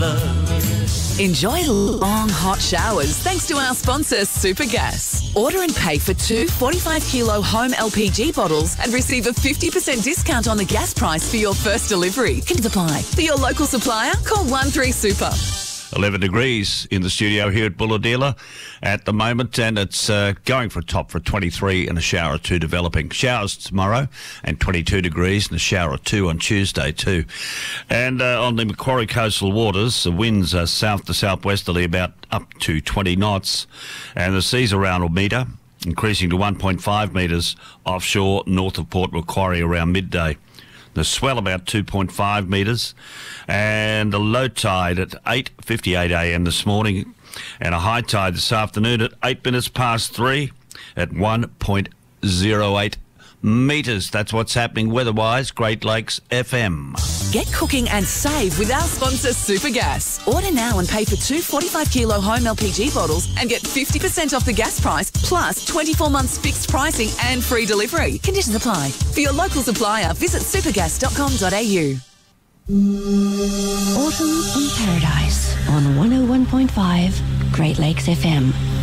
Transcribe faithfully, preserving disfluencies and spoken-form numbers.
love. Enjoy long, hot showers thanks to our sponsor, Supergas. Order and pay for two forty-five kilo home L P G bottles and receive a fifty percent discount on the gas price for your first delivery. Can apply. For your local supplier, call one three super. eleven degrees in the studio here at Bulahdelah at the moment, and it's uh, going for a top for twenty-three and a shower or two developing. Showers tomorrow and twenty-two degrees and a shower or two on Tuesday too. And uh, on the Macquarie coastal waters, the winds are south to southwesterly about up to twenty knots, and the seas around a metre, increasing to one point five metres offshore north of Port Macquarie around midday. The swell about two point five metres, and the low tide at eight fifty-eight a m this morning, and a high tide this afternoon at eight minutes past three at one point oh eight metres. That's what's happening weather-wise. Great Lakes F M. Get cooking and save with our sponsor, Supergas. Order now and pay for two forty-five kilo home L P G bottles and get fifty percent off the gas price, plus twenty-four months fixed pricing and free delivery. Conditions apply. For your local supplier, visit supergas dot com dot a u. Autumn in Paradise on one oh one point five Great Lakes F M.